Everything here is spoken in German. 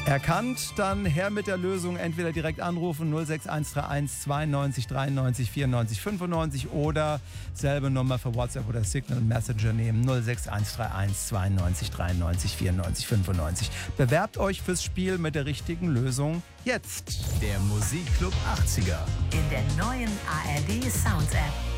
Erkannt, dann her mit der Lösung. Entweder direkt anrufen 06131 92 93 94 95 oder selbe Nummer für WhatsApp oder Signal Messenger nehmen 06131 92 93 94 95. Bewerbt euch fürs Spiel mit der richtigen Lösung jetzt. Der Musikclub 80er. In der neuen ARD Sounds App.